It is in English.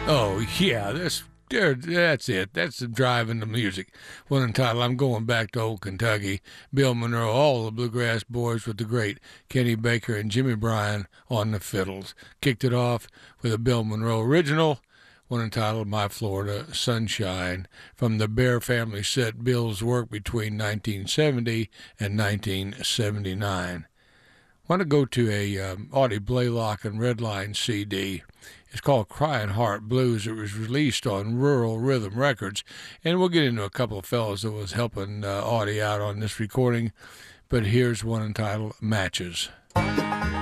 Oh, yeah, that's it. That's the drive in the music. One entitled I'm Going Back to Old Kentucky. Bill Monroe, all the Bluegrass Boys with the great Kenny Baker and Jimmy Bryan on the fiddles. Kicked it off with a Bill Monroe original, one entitled My Florida Sunshine, from the Bear Family set Bill's work between 1970 and 1979. I want to go to a Audie Blaylock and Redline CD. It's called Crying Heart Blues. It was released on Rural Rhythm Records, and we'll get into a couple of fellows that was helping Audie out on this recording. But here's one entitled Matches.